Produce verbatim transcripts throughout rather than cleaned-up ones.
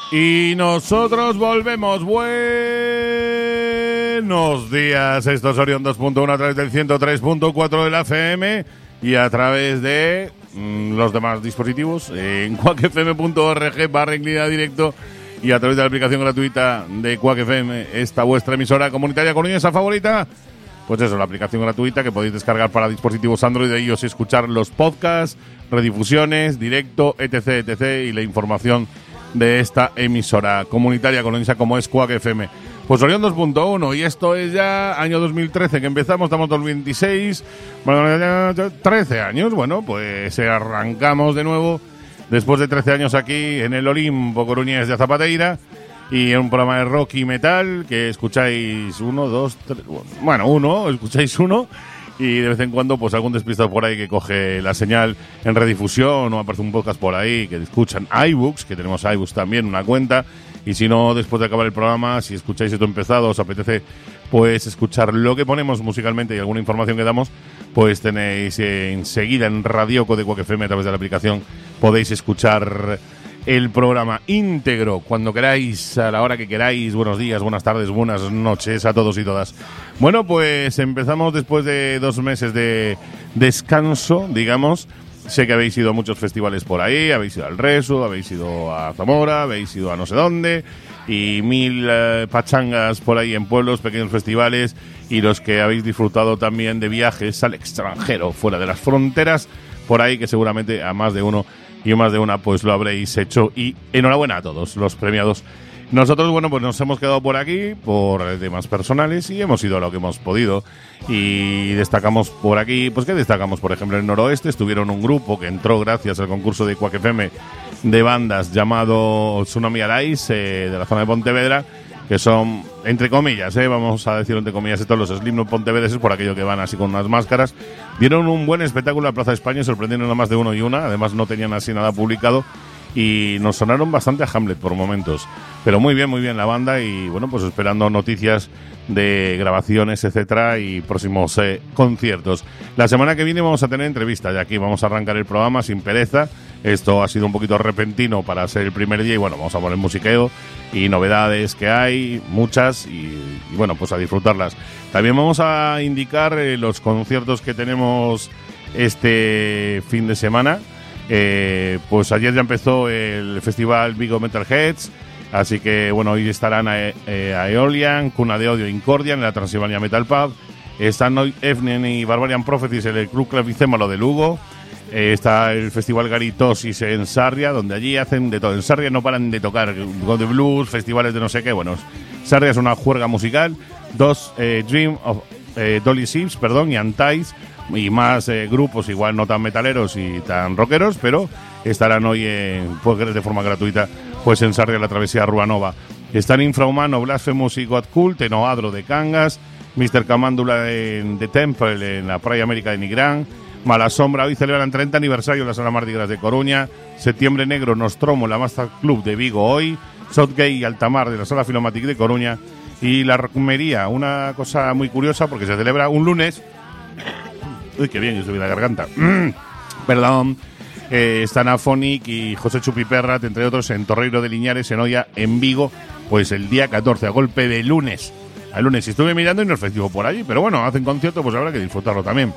Y nosotros volvemos. Buenos días. Esto es Orión dos punto uno a través del ciento tres punto cuatro de la F M y a través de mmm, los demás dispositivos en cuac f m punto org barra inclinada directo y a través de la aplicación gratuita de Quack F M, esta vuestra emisora comunitaria coruñesa favorita. Pues eso, la aplicación gratuita que podéis descargar para dispositivos Android de iOS y escuchar los podcasts, redifusiones, directo, etc, etc y la información de esta emisora comunitaria coruñesa como es Quack F M. Pues Orión dos punto uno y esto es ya año dos mil trece que empezamos, estamos dos mil veintiséis, bueno, trece años, bueno, pues arrancamos de nuevo después de trece años aquí en el Olimpo Coruñés de Zapateira y en un programa de rock y metal que escucháis uno, dos, tres, bueno, uno, escucháis uno y de vez en cuando pues algún despistado por ahí que coge la señal en redifusión o aparece un podcast por ahí que escuchan iBooks, que tenemos iBooks también, una cuenta, y si no, después de acabar el programa, si escucháis esto empezado, os apetece pues escuchar lo que ponemos musicalmente y alguna información que damos, pues tenéis eh, enseguida en Radioco de Quack F M a través de la aplicación, podéis escuchar el programa íntegro cuando queráis, a la hora que queráis. Buenos días, buenas tardes, buenas noches a todos y todas. Bueno, pues empezamos después de dos meses de descanso, digamos. Sé que habéis ido a muchos festivales por ahí, habéis ido al Resu, habéis ido a Zamora, habéis ido a no sé dónde y mil eh, pachangas por ahí en pueblos, pequeños festivales, y los que habéis disfrutado también de viajes al extranjero, fuera de las fronteras, por ahí que seguramente a más de uno y más de una pues lo habréis hecho, y enhorabuena a todos los premiados. Nosotros, bueno, pues nos hemos quedado por aquí por temas personales y hemos ido a lo que hemos podido y destacamos por aquí, pues ¿qué destacamos? Por ejemplo, en el noroeste estuvieron un grupo que entró gracias al concurso de Quack F M de bandas llamado Tsunami Arise, eh, de la zona de Pontevedra, que son, entre comillas, eh, vamos a decir entre comillas, estos los Slipknot pontevedreses, por aquello que van así con unas máscaras. Dieron un buen espectáculo a Plaza de España y sorprendieron a más de uno y una, además no tenían así nada publicado y nos sonaron bastante a Hamlet por momentos, pero muy bien, muy bien la banda y bueno, pues esperando noticias de grabaciones, etcétera, y próximos eh, conciertos. La semana que viene vamos a tener entrevistas y aquí vamos a arrancar el programa sin pereza. Esto ha sido un poquito repentino para ser el primer día y bueno, vamos a poner musiqueo y novedades que hay, muchas, y, y bueno, pues a disfrutarlas. También vamos a indicar eh, los conciertos que tenemos este fin de semana. Eh, pues ayer ya empezó el festival Vigo Metal Heads, así que bueno, hoy estarán a, eh, a Aeolian, Cuna de Odio, Incordian en la Transilvania Metal Pub. Están hoy Efnen y Barbarian Prophecies en el Club Clavicémalo de Lugo. Eh, está el festival Garitosis en Sarria, donde allí hacen de todo. En Sarria no paran de tocar God de Blues, festivales de no sé qué. Bueno, Sarria es una juerga musical. Dos, eh, Dream of eh, Dolly Sips, perdón, y Antais, y más eh, grupos igual no tan metaleros y tan rockeros, pero estarán hoy en, pues, de forma gratuita pues en Sarria, la travesía Ruanova. Están Infrahumano, Blasphemous y God Cult en Oadro de Cangas, mister Camándula en The Temple en la Praia América de Nigrán, Mala Sombra hoy celebran treinta aniversario en la Sala Mardi Gras de Coruña, Septiembre Negro Nostromo en la Master Club de Vigo hoy, Southgate y Altamar de la Sala Filomatic de Coruña y la Romería, una cosa muy curiosa porque se celebra un lunes. Uy, qué bien, yo subí la garganta. Mm, perdón. Eh, están Afonic y José Chupiperrat, entre otros, en Torreiro de Liñares, en Oia, en Vigo, pues el día catorce, a golpe de lunes. Al lunes estuve mirando y no es festivo por allí, pero bueno, hacen concierto, pues habrá que disfrutarlo también.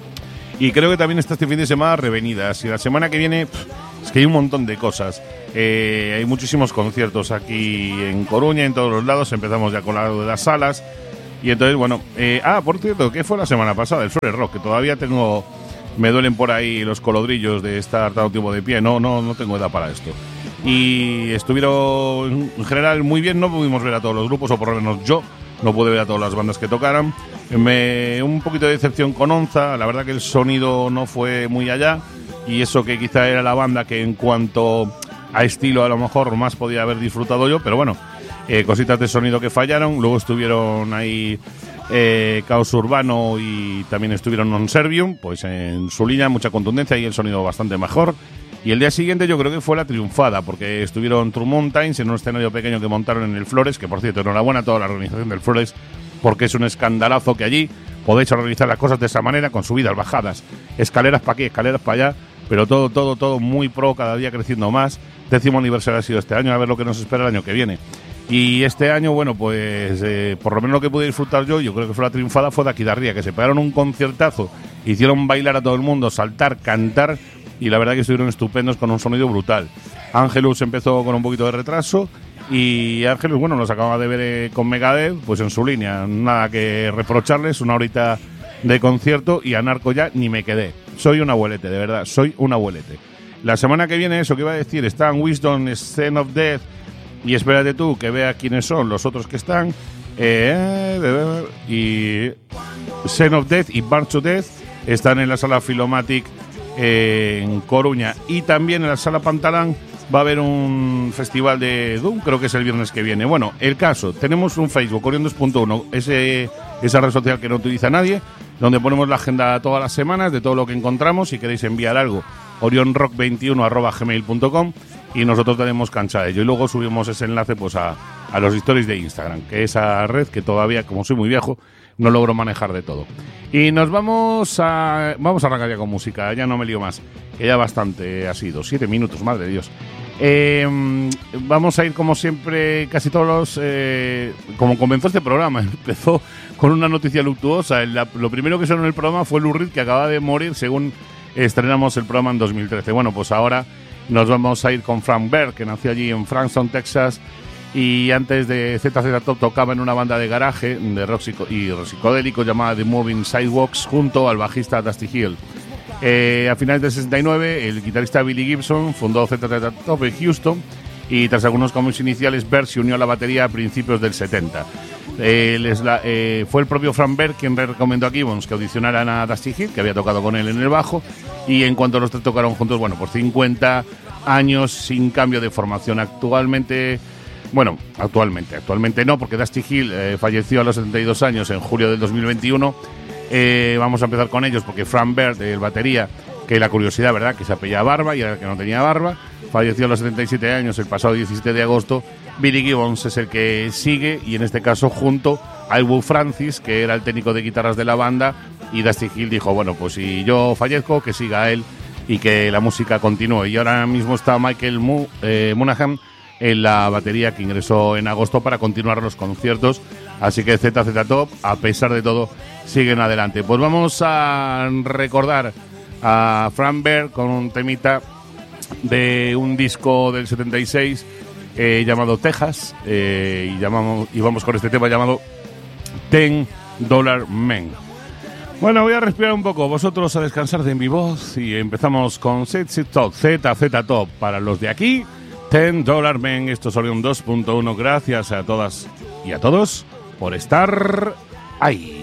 Y creo que también está este fin de semana Revenidas. Y la semana que viene, pff, es que hay un montón de cosas. Eh, hay muchísimos conciertos aquí en Coruña, en todos los lados. Empezamos ya con lo de las salas. Y entonces, bueno, eh, ah, por cierto, ¿qué fue la semana pasada? El Flores Rock, que todavía tengo, me duelen por ahí los colodrillos de estar tanto tiempo de pie, no, no, no tengo edad para esto. Y estuvieron en general muy bien, no pudimos ver a todos los grupos, o por lo menos yo no pude ver a todas las bandas que tocaran. Me, un poquito de decepción con Onza, la verdad que el sonido no fue muy allá, y eso que quizá era la banda que en cuanto a estilo a lo mejor más podía haber disfrutado yo, pero bueno, Eh, cositas de sonido que fallaron. Luego estuvieron ahí eh, Caos Urbano y también estuvieron Non Servium, pues en su línea mucha contundencia y el sonido bastante mejor. Y el día siguiente yo creo que fue la triunfada, porque estuvieron True Mountains en un escenario pequeño que montaron en el Flores, que por cierto, enhorabuena a toda la organización del Flores, porque es un escandalazo que allí podéis organizar las cosas de esa manera, con subidas, bajadas, escaleras para aquí, escaleras para allá, pero todo, todo, todo muy pro, cada día creciendo más. Décimo aniversario ha sido este año, a ver lo que nos espera el año que viene. Y este año, bueno, pues eh, por lo menos lo que pude disfrutar yo, yo creo que fue la triunfada, fue de Aquidarría, que se pegaron un conciertazo, hicieron bailar a todo el mundo, saltar, cantar, y la verdad que estuvieron estupendos con un sonido brutal. Angelus empezó con un poquito de retraso, y Angelus, bueno, nos acababa de ver eh, con Megadeth, pues en su línea, nada que reprocharles, una horita de concierto, y a Narco ya ni me quedé. Soy un abuelete, de verdad, soy un abuelete. La semana que viene, eso que iba a decir, están Wisdom, Scene of Death, y espérate tú que vea quiénes son los otros que están. Eh, y Scene of Death y Burn to Death están en la sala Filomatic eh, en Coruña. Y también en la sala Pantalán va a haber un festival de Doom, creo que es el viernes que viene. Bueno, el caso, tenemos un Facebook, Orion dos punto uno, ese, esa red social que no utiliza nadie, donde ponemos la agenda todas las semanas de todo lo que encontramos. Si queréis enviar algo, orion rock veintiuno arroba gmail punto com, y nosotros tenemos cancha de ello. Y luego subimos ese enlace pues a, a los stories de Instagram, que es esa red que todavía, como soy muy viejo, no logro manejar de todo. Y nos vamos a... Vamos a arrancar ya con música, ya no me lío más, que ya bastante ha sido, siete minutos, madre de Dios. Eh, vamos a ir como siempre, casi todos los... Eh, como comenzó este programa, empezó con una noticia luctuosa. La, lo primero que sonó en el programa fue Lou Reed, que acaba de morir según estrenamos el programa en dos mil trece. Bueno, pues ahora nos vamos a ir con Frank Berg, que nació allí en Frankstown, Texas, y antes de Z Z Top tocaba en una banda de garaje de rock y rock psicodélico llamada The Moving Sidewalks, junto al bajista Dusty Hill. Eh, a finales del sesenta y nueve, el guitarrista Billy Gibson fundó Z Z Top en Houston, y tras algunos cambios iniciales, Berg se unió a la batería a principios del setenta. Eh, les la, eh, fue el propio Frank Berg quien le recomendó a Gibbons que audicionaran a Dusty Hill, que había tocado con él en el bajo, y en cuanto los tres tocaron juntos, bueno, por cincuenta años sin cambio de formación. Actualmente, bueno, actualmente, actualmente no, porque Dusty Hill eh, falleció a los setenta y dos años en julio del dos mil veintiuno. Eh, vamos a empezar con ellos porque Frank Berg, el batería, que la curiosidad, ¿verdad?, que se apellía Barba y era que no tenía barba, falleció a los setenta y siete años el pasado diecisiete de agosto. Billy Gibbons es el que sigue, y en este caso junto a Elwood Francis, que era el técnico de guitarras de la banda, y Dusty Hill dijo, bueno, pues si yo fallezco, que siga él y que la música continúe. Y ahora mismo está Michael Mo- eh, Monaghan en la batería, que ingresó en agosto para continuar los conciertos. Así que Z Z Top, a pesar de todo, siguen adelante. Pues vamos a recordar a Frank Berg con un temita de un disco del setenta y seis eh, llamado Texas, eh, y, llamamos, y vamos con este tema llamado Ten Dollar Man. Bueno, voy a respirar un poco, vosotros a descansar de mi voz, y empezamos con Z Z Top, Z Z Top para los de aquí. Ten Dollar Man, esto es Orion dos punto uno. Gracias a todas y a todos por estar ahí.